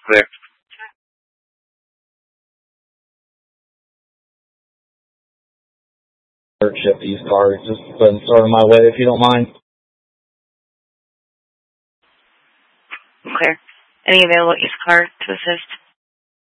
Clear. Ship these cars. Just go ahead and start them my way if you don't mind. Clear. Any available East car to assist?